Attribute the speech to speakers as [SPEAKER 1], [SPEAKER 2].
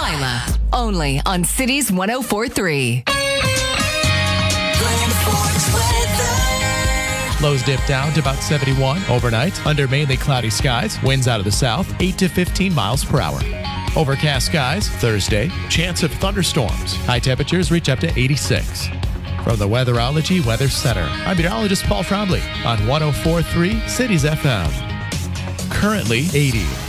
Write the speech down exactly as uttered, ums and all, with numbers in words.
[SPEAKER 1] Lila, only on Cities one oh four point three.
[SPEAKER 2] Lows dip down to about seventy-one overnight under mainly cloudy skies. Winds out of the south, eight to fifteen miles per hour. Overcast skies Thursday. Chance of thunderstorms. High temperatures reach up to eighty-six. From the Weatherology Weather Center, I'm meteorologist Paul Trombley on one oh four point three Cities F M. Currently eighty.